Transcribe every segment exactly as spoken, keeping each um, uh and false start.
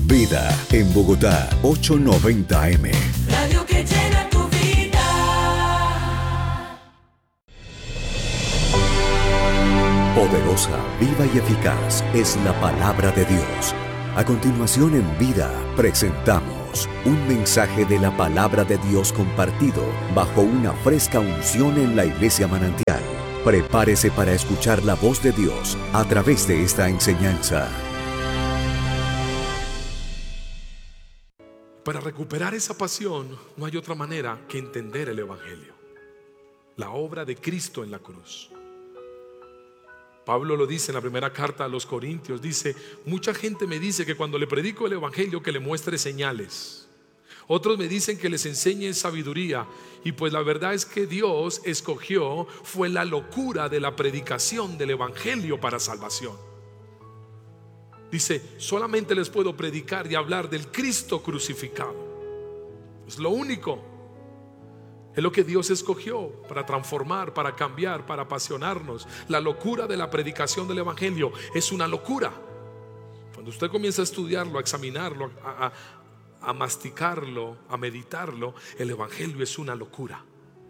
Vida en Bogotá, ochocientos noventa A M. Radio que llena tu vida. Poderosa, viva y eficaz es la palabra de Dios. A continuación en Vida presentamos un mensaje de la palabra de Dios compartido bajo una fresca unción en la Iglesia Manantial. Prepárese para escuchar la voz de Dios a través de esta enseñanza. Para recuperar esa pasión no hay otra manera que entender el Evangelio, la obra de Cristo en la cruz. Pablo lo dice en la primera carta a los Corintios, dice: mucha gente me dice que cuando le predico el Evangelio que le muestre señales. Otros me dicen que les enseñe sabiduría, y pues la verdad es que Dios escogió fue la locura de la predicación del Evangelio para salvación. Dice: solamente les puedo predicar y hablar del Cristo crucificado. Es lo único. Es lo que Dios escogió para transformar, para cambiar, para apasionarnos. La locura de la predicación del Evangelio es una locura. Cuando usted comienza a estudiarlo, a examinarlo, a, a, a masticarlo, a meditarlo, el Evangelio es una locura.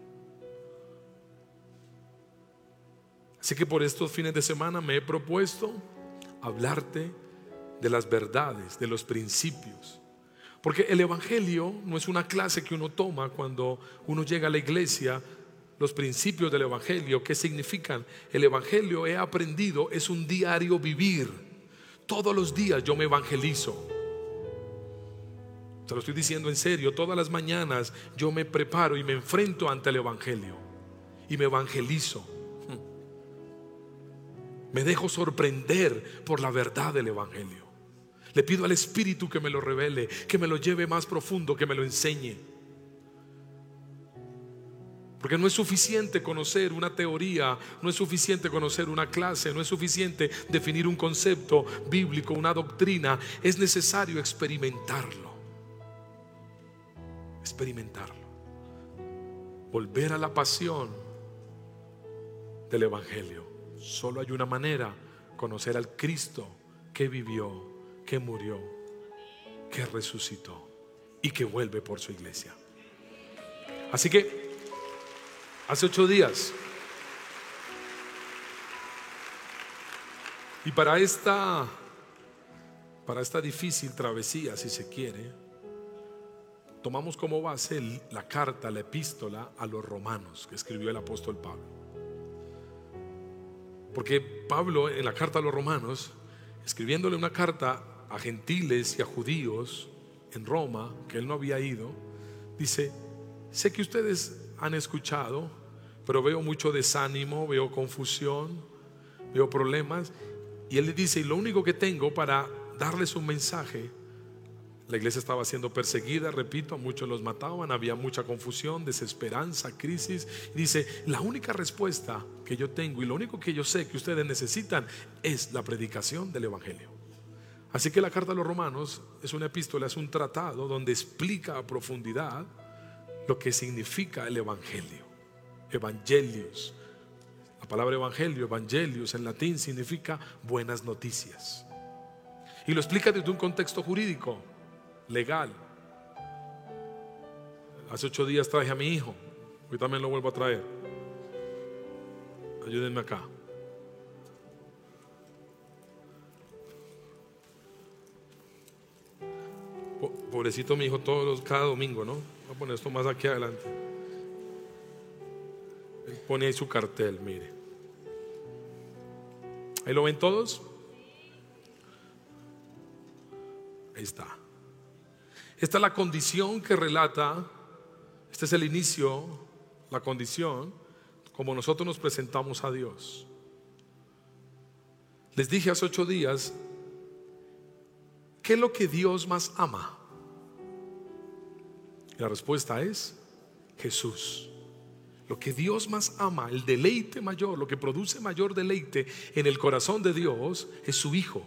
Así que por estos fines de semana me he propuesto hablarte de las verdades, de los principios. Porque el Evangelio no es una clase que uno toma cuando uno llega a la iglesia. Los principios del Evangelio, ¿qué significan? El Evangelio, he aprendido, es un diario vivir. Todos los días yo me evangelizo. Te lo estoy diciendo en serio. Todas las mañanas yo me preparo y me enfrento ante el Evangelio y me evangelizo. Me dejo sorprender por la verdad del Evangelio. Le pido al Espíritu que me lo revele, que me lo lleve más profundo, que me lo enseñe. Porque no es suficiente conocer una teoría, no es suficiente conocer una clase, no es suficiente definir un concepto bíblico, una doctrina. Es necesario experimentarlo. Experimentarlo. Volver a la pasión del Evangelio. Solo hay una manera: conocer al Cristo que vivió, que murió, que resucitó y que vuelve por su iglesia. Así que hace ocho días, y para esta para esta difícil travesía, si se quiere, tomamos como base la carta, la epístola a los romanos que escribió el apóstol Pablo. Porque Pablo, en la carta a los romanos, escribiéndole una carta a gentiles y a judíos en Roma, que él no había ido, dice: sé que ustedes han escuchado, pero veo mucho desánimo, veo confusión, veo problemas. Y él le dice: y lo único que tengo para darles un mensaje. La iglesia estaba siendo perseguida, repito, a muchos los mataban, había mucha confusión, desesperanza, crisis. Y dice: la única respuesta que yo tengo y lo único que yo sé que ustedes necesitan es la predicación del Evangelio. Así que la carta a los romanos es una epístola, es un tratado donde explica a profundidad lo que significa el Evangelio. Evangelios. La palabra evangelio, evangelios en latín significa buenas noticias. Y lo explica desde un contexto jurídico, legal. Hace ocho días traje a mi hijo, hoy también lo vuelvo a traer. Ayúdenme acá. Pobrecito mi hijo, todos los, cada domingo, ¿no? Voy a poner esto más aquí adelante. Él pone ahí su cartel, mire. ¿Ahí lo ven todos? Ahí está. Esta es la condición que relata. Este es el inicio, la condición como nosotros nos presentamos a Dios. Les dije hace ocho días: ¿qué es lo que Dios más ama? Y la respuesta es Jesús. Lo que Dios más ama, el deleite mayor, lo que produce mayor deleite en el corazón de Dios es su Hijo.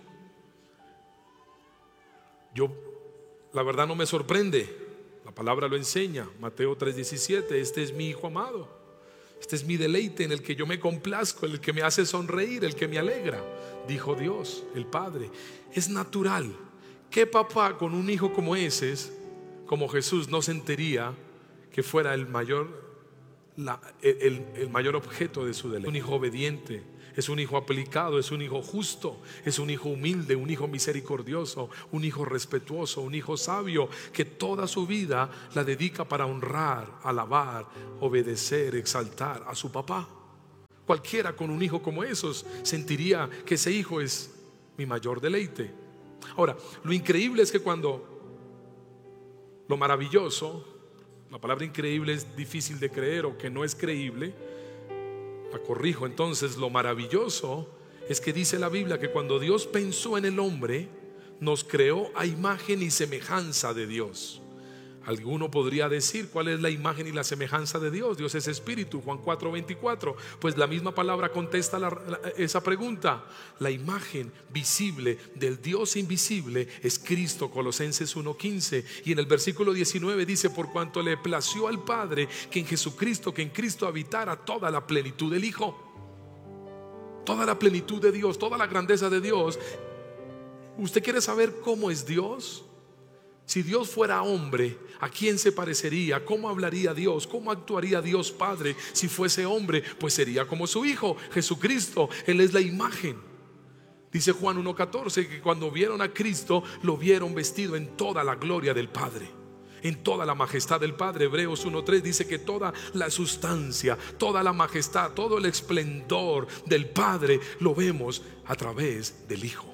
Yo, la verdad, no me sorprende. La palabra lo enseña. Mateo tres diecisiete: este es mi Hijo amado. Este es mi deleite, en el que yo me complazco, en el que me hace sonreír, el que me alegra. Dijo Dios, el Padre. Es natural ¿Qué papá con un hijo como ese, como Jesús, no sentiría que fuera el mayor, la, el, el mayor objeto de su deleite? Un hijo obediente, es un hijo aplicado, es un hijo justo, es un hijo humilde, un hijo misericordioso, un hijo respetuoso, un hijo sabio, que toda su vida la dedica para honrar, alabar, obedecer, exaltar a su papá. Cualquiera con un hijo como esos sentiría que ese hijo es mi mayor deleite. Ahora, lo increíble es que cuando lo maravilloso, la palabra increíble es difícil de creer o que no es creíble, la corrijo. Entonces, lo maravilloso es que dice la Biblia que cuando Dios pensó en el hombre, nos creó a imagen y semejanza de Dios. Alguno podría decir, ¿cuál es la imagen y la semejanza de Dios? Dios es espíritu, Juan cuatro veinticuatro. Pues la misma palabra contesta la, la, esa pregunta. La imagen visible del Dios invisible es Cristo, Colosenses uno quince. Y en el versículo diecinueve dice: por cuanto le plació al Padre que en Jesucristo, que en Cristo habitara toda la plenitud del Hijo. Toda la plenitud de Dios, toda la grandeza de Dios. ¿Usted quiere saber cómo es Dios? Si Dios fuera hombre, ¿a quién se parecería? ¿Cómo hablaría Dios? ¿Cómo actuaría Dios Padre si fuese hombre? Pues sería como su Hijo, Jesucristo. Él es la imagen. Dice Juan uno catorce que cuando vieron a Cristo, lo vieron vestido en toda la gloria del Padre, en toda la majestad del Padre. Hebreos uno tres dice que toda la sustancia, toda la majestad, todo el esplendor del Padre lo vemos a través del Hijo.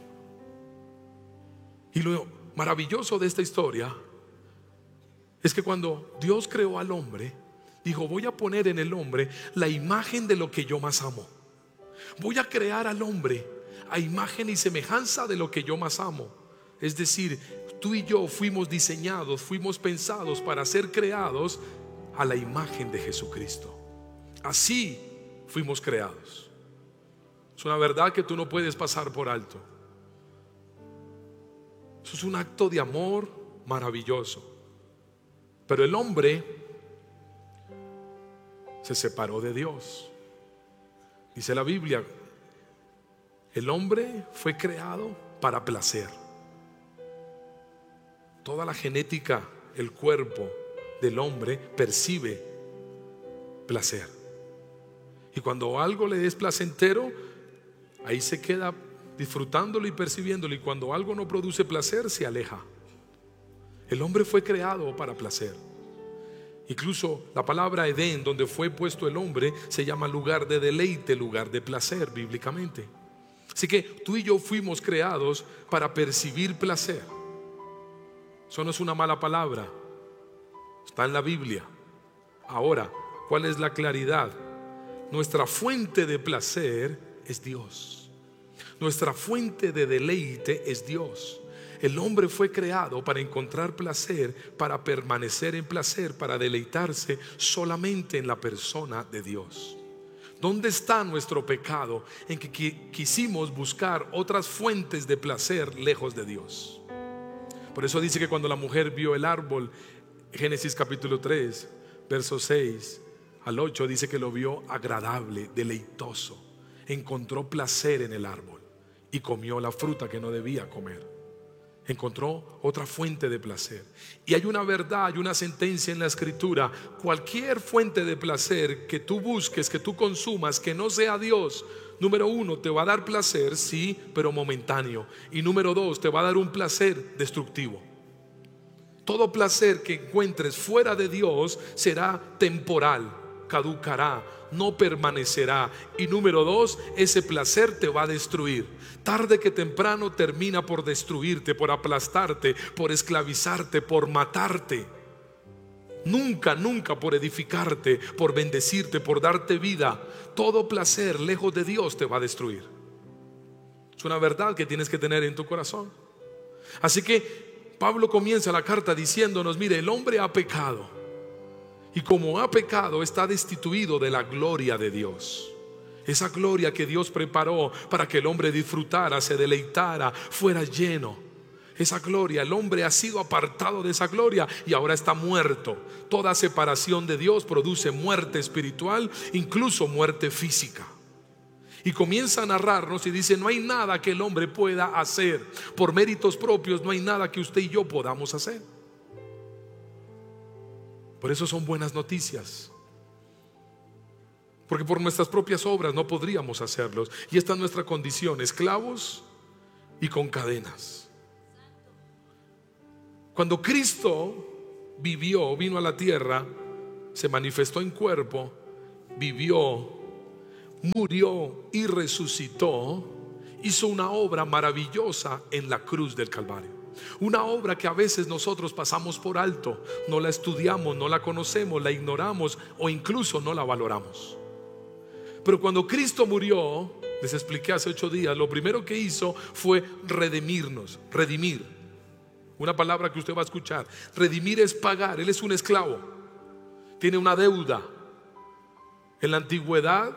Y lo maravilloso de esta historia es que cuando Dios creó al hombre, dijo: voy a poner en el hombre la imagen de lo que yo más amo. Voy a crear al hombre a imagen y semejanza de lo que yo más amo. Es decir, tú y yo fuimos diseñados, fuimos pensados para ser creados a la imagen de Jesucristo. Así fuimos creados. Es una verdad que tú no puedes pasar por alto. Eso es un acto de amor maravilloso. Pero el hombre se separó de Dios. Dice la Biblia, el hombre fue creado para placer. Toda la genética, el cuerpo del hombre percibe placer. Y cuando algo le es placentero, ahí se queda disfrutándolo y percibiéndolo. Y cuando algo no produce placer, se aleja. El hombre fue creado para placer. Incluso la palabra Edén, donde fue puesto el hombre, se llama lugar de deleite, lugar de placer bíblicamente. Así que tú y yo fuimos creados para percibir placer. Eso no es una mala palabra, está en la Biblia. Ahora, ¿cuál es la claridad? Nuestra fuente de placer es Dios. Nuestra fuente de deleite es Dios. El hombre fue creado para encontrar placer, para permanecer en placer, para deleitarse solamente en la persona de Dios. ¿Dónde está nuestro pecado? En que quisimos buscar otras fuentes de placer lejos de Dios. Por eso dice que cuando la mujer vio el árbol, Génesis capítulo tres, versos seis al ocho, dice que lo vio agradable, deleitoso. Encontró placer en el árbol y comió la fruta que no debía comer. Encontró otra fuente de placer. Y hay una verdad, hay una sentencia en la Escritura: cualquier fuente de placer que tú busques, que tú consumas, que no sea Dios, número uno, te va a dar placer, sí, pero momentáneo. Y número dos, te va a dar un placer destructivo. Todo placer que encuentres fuera de Dios será temporal, caducará, no permanecerá. Y número dos, ese placer te va a destruir. Tarde que temprano termina por destruirte, por aplastarte, por esclavizarte, por matarte. Nunca, nunca por edificarte, por bendecirte, por darte vida. Todo placer lejos de Dios te va a destruir. Es una verdad que tienes que tener en tu corazón. Así que Pablo comienza la carta diciéndonos: mire, el hombre ha pecado, y como ha pecado, está destituido de la gloria de Dios. Esa gloria que Dios preparó para que el hombre disfrutara, se deleitara, fuera lleno. Esa gloria, el hombre ha sido apartado de esa gloria y ahora está muerto. Toda separación de Dios produce muerte espiritual, incluso muerte física. Y comienza a narrarnos y dice: no hay nada que el hombre pueda hacer por méritos propios, no hay nada que usted y yo podamos hacer. Por eso son buenas noticias, porque por nuestras propias obras no podríamos hacerlos. Y esta es nuestra condición: esclavos y con cadenas. Cuando Cristo vivió, vino a la tierra, se manifestó en cuerpo, vivió, murió y resucitó, hizo una obra maravillosa en la cruz del Calvario. Una obra que a veces nosotros pasamos por alto, no la estudiamos, no la conocemos, la ignoramos o incluso no la valoramos. Pero cuando Cristo murió, les expliqué hace ocho días, lo primero que hizo fue redimirnos. Redimir, una palabra que usted va a escuchar. Redimir es pagar. Él es un esclavo, tiene una deuda. En la antigüedad,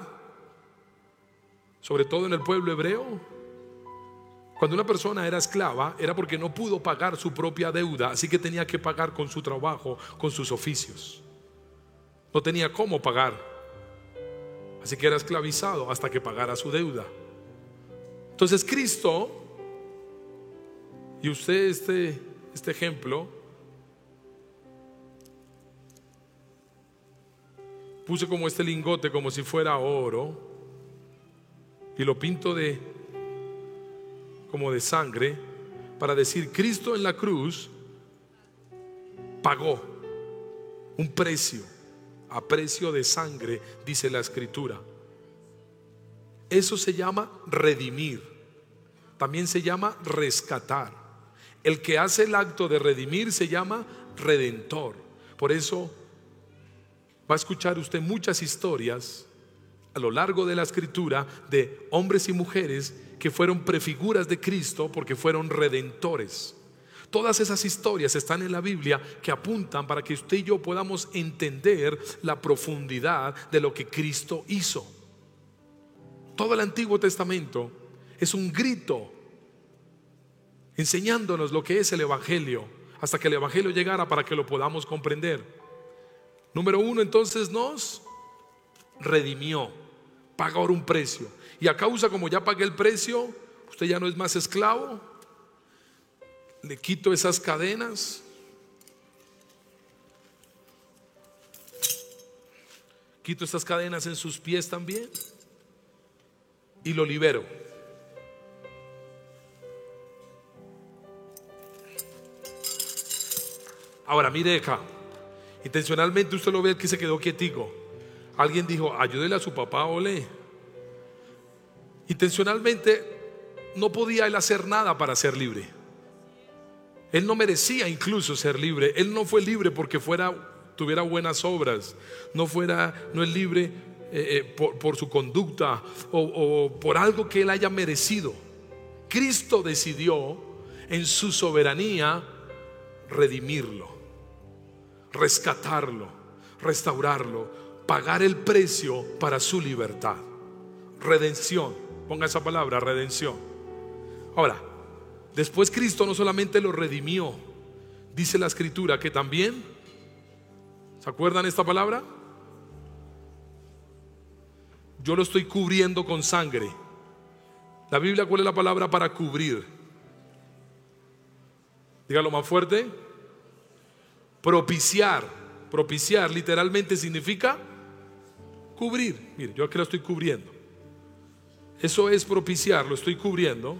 sobre todo en el pueblo hebreo, cuando una persona era esclava, era porque no pudo pagar su propia deuda, así que tenía que pagar con su trabajo, con sus oficios. No tenía cómo pagar, así que era esclavizado hasta que pagara su deuda. Entonces Cristo, y usted este, este ejemplo, puse como este lingote como si fuera oro y lo pinto de como de sangre, para decir: Cristo en la cruz pagó un precio, a precio de sangre, dice la Escritura. Eso se llama redimir, también se llama rescatar. El que hace el acto de redimir se llama redentor. Por eso va a escuchar usted muchas historias a lo largo de la Escritura de hombres y mujeres que fueron prefiguras de Cristo porque fueron redentores. Todas esas historias están en la Biblia, que apuntan para que usted y yo podamos entender la profundidad de lo que Cristo hizo. Todo el Antiguo Testamento es un grito enseñándonos lo que es el Evangelio, hasta que el Evangelio llegara para que lo podamos comprender. Número uno, entonces nos redimió, pagó un precio. Y a causa, como ya pagué el precio, usted ya no es más esclavo. Le quito esas cadenas, quito estas cadenas en sus pies también y lo libero. Ahora mire acá, intencionalmente usted lo ve que se quedó quietico. Alguien dijo: ayúdele a su papá, ole. Intencionalmente no podía él hacer nada para ser libre. Él no merecía incluso ser libre. Él no fue libre porque fuera, tuviera buenas obras. No fuera, no es libre eh, eh, por, por su conducta o, o por algo que él haya merecido. Cristo decidió en su soberanía redimirlo, rescatarlo, restaurarlo, pagar el precio para su libertad. Redención. Ponga esa palabra, redención. Ahora, después Cristo no solamente lo redimió, dice la Escritura que también, ¿se acuerdan esta palabra? Yo lo estoy cubriendo con sangre. La Biblia, ¿cuál es la palabra para cubrir? Dígalo más fuerte. Propiciar. Propiciar literalmente significa cubrir. Mire, yo aquí lo estoy cubriendo. Eso es propiciar, lo estoy cubriendo.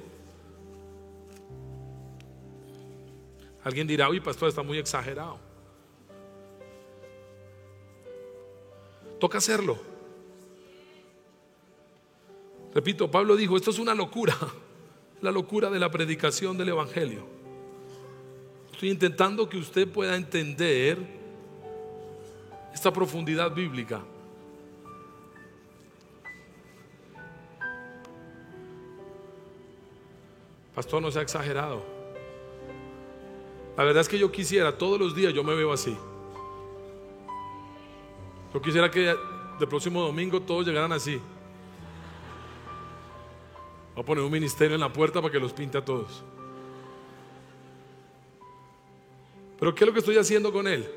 Alguien dirá: uy, pastor, está muy exagerado. Toca hacerlo. Repito, Pablo dijo: esto es una locura, la locura de la predicación del Evangelio. Estoy intentando que usted pueda entender esta profundidad bíblica. Pastor, no sea exagerado. La verdad es que yo quisiera, todos los días yo me veo así. Yo quisiera que el próximo domingo todos llegaran así. Voy a poner un ministerio en la puerta para que los pinte a todos. Pero ¿qué es lo que estoy haciendo con él?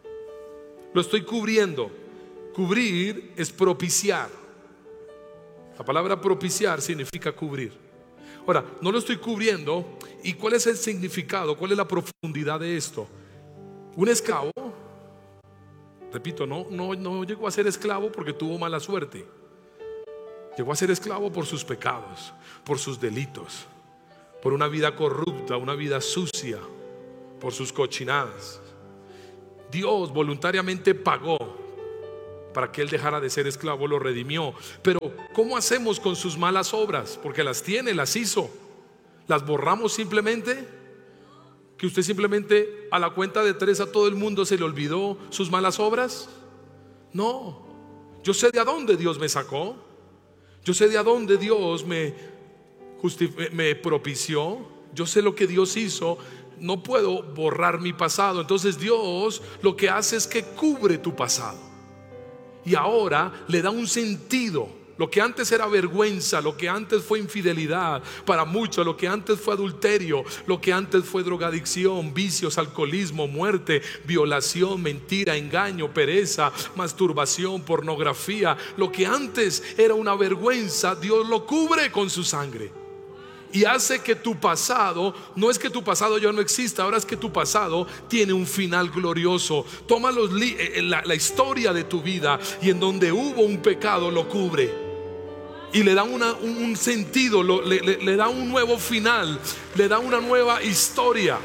Lo estoy cubriendo. Cubrir es propiciar. La palabra propiciar significa cubrir. Ahora, no lo estoy cubriendo. ¿Y cuál es el significado? ¿Cuál es la profundidad de esto? Un esclavo, repito, no, no, no llegó a ser esclavo porque tuvo mala suerte. Llegó a ser esclavo por sus pecados, por sus delitos, por una vida corrupta, una vida sucia, por sus cochinadas. Dios voluntariamente pagó para que él dejara de ser esclavo, lo redimió. Pero ¿cómo hacemos con sus malas obras? Porque las tiene, las hizo. ¿Las borramos simplemente? ¿Que usted simplemente a la cuenta de tres a todo el mundo se le olvidó sus malas obras? No. Yo sé de a dónde Dios me sacó. Yo sé de a dónde Dios me, justif- me propició. Yo sé lo que Dios hizo. No puedo borrar mi pasado. Entonces Dios lo que hace es que cubre tu pasado. Y ahora le da un sentido. Lo que antes era vergüenza, lo que antes fue infidelidad para muchos, lo que antes fue adulterio, lo que antes fue drogadicción, vicios, alcoholismo, muerte, violación, mentira, engaño, pereza, masturbación, pornografía. Lo que antes era una vergüenza, Dios lo cubre con su sangre. Y hace que tu pasado, no es que tu pasado ya no exista, ahora es que tu pasado tiene un final glorioso. Toma los li- la, la historia de tu vida y en donde hubo un pecado lo cubre. Y le da una, un, un sentido, lo, le, le, le da un nuevo final, le da una nueva historia.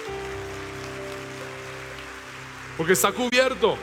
Porque está cubierto.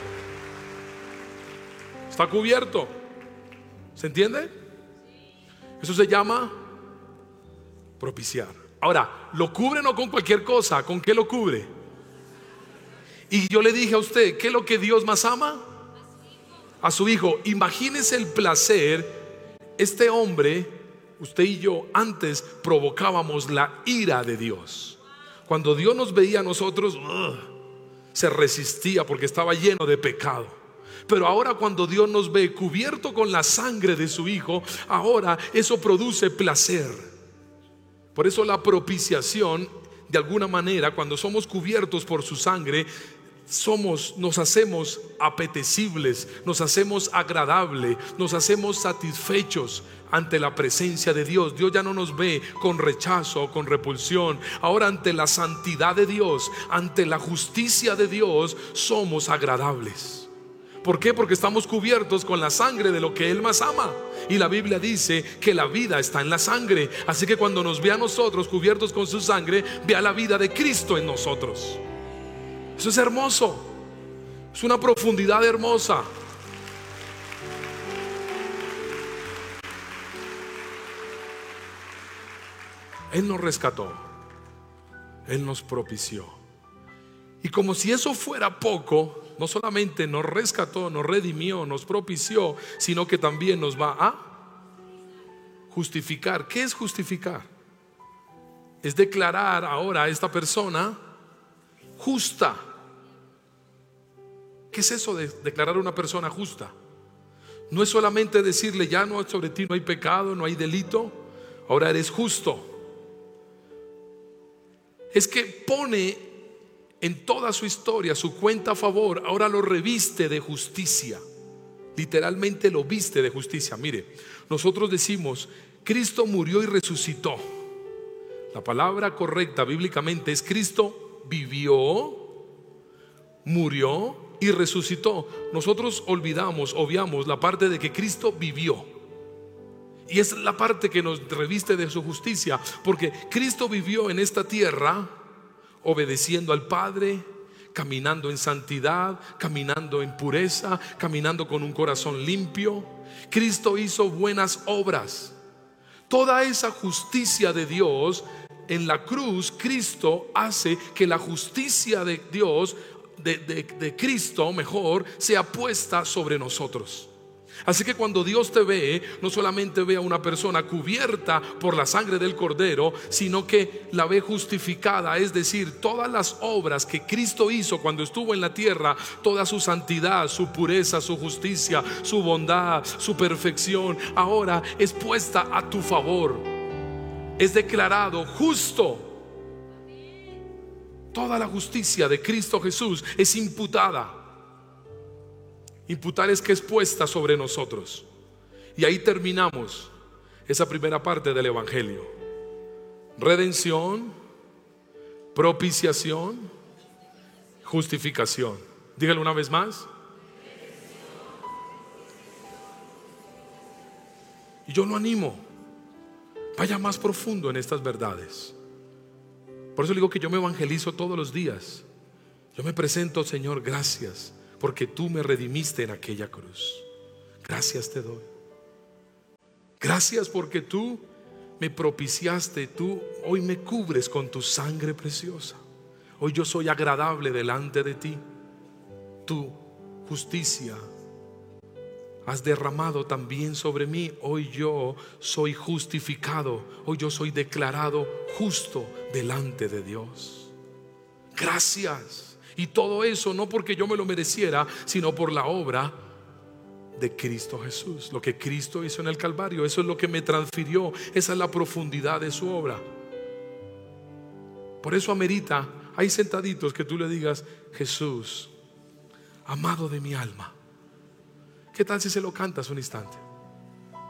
Está cubierto. ¿Se entiende? Eso se llama propiciar. Ahora, ¿lo cubre no con cualquier cosa? ¿Con qué lo cubre? Y yo le dije a usted, ¿qué es lo que Dios más ama? A su hijo. Imagínese el placer. Este hombre, usted y yo, antes provocábamos la ira de Dios. Cuando Dios nos veía a nosotros, ugh, se resistía porque estaba lleno de pecado. Pero ahora cuando Dios nos ve cubierto con la sangre de su hijo, ahora eso produce placer. Por eso la propiciación, de alguna manera, cuando somos cubiertos por su sangre, somos, nos hacemos apetecibles, nos hacemos agradables, nos hacemos satisfechos ante la presencia de Dios. Dios ya no nos ve con rechazo o con repulsión. Ahora ante la santidad de Dios, ante la justicia de Dios, somos agradables. ¿Por qué? Porque estamos cubiertos con la sangre de lo que Él más ama. Y la Biblia dice que la vida está en la sangre. Así que cuando nos ve a nosotros cubiertos con su sangre, ve a la vida de Cristo en nosotros. Eso es hermoso. Es una profundidad hermosa. Él nos rescató. Él nos propició. Y como si eso fuera poco, no solamente nos rescató, nos redimió, nos propició, sino que también nos va a justificar. ¿Qué es justificar? Es declarar ahora a esta persona justa. ¿Qué es eso de declarar a una persona justa? No es solamente decirle, ya no, sobre ti no hay pecado, no hay delito, ahora eres justo. Es que pone en toda su historia su cuenta a favor, ahora lo reviste de justicia. Literalmente lo viste de justicia. Mire, nosotros decimos, Cristo murió y resucitó. La palabra correcta bíblicamente es Cristo vivió, murió y resucitó. Nosotros olvidamos, obviamos la parte de que Cristo vivió. Y es la parte que nos reviste de su justicia, porque Cristo vivió en esta tierra obedeciendo al Padre, caminando en santidad, caminando en pureza, caminando con un corazón limpio. Cristo hizo buenas obras. Toda esa justicia de Dios en la cruz, Cristo hace que la justicia de Dios, de, de, de Cristo mejor, sea puesta sobre nosotros. Así que cuando Dios te ve, no solamente ve a una persona cubierta por la sangre del Cordero, sino que la ve justificada, es decir, todas las obras que Cristo hizo cuando estuvo en la tierra, toda su santidad, su pureza, su justicia, su bondad, su perfección, ahora es puesta a tu favor. Es declarado justo. Toda la justicia de Cristo Jesús es imputada. Imputar es que es puesta sobre nosotros. Y ahí terminamos. esa primera parte del Evangelio: redención, propiciación, justificación. Dígalo una vez más. Y yo lo animo, vaya más profundo en estas verdades. Por eso le digo que yo me evangelizo todos los días. Yo me presento: Señor, gracias porque tú me redimiste en aquella cruz. Gracias te doy. Gracias porque tú me propiciaste, tú hoy me cubres con tu sangre preciosa. Hoy yo soy agradable delante de ti. Tu justicia has derramado también sobre mí. Hoy yo soy justificado. Hoy yo soy declarado justo delante de Dios. Gracias. Y todo eso no porque yo me lo mereciera, sino por la obra de Cristo Jesús. Lo que Cristo hizo en el Calvario, eso es lo que me transfirió. Esa es la profundidad de su obra. Por eso amerita, hay sentaditos, que tú le digas: Jesús, amado de mi alma. ¿Qué tal si se lo cantas un instante?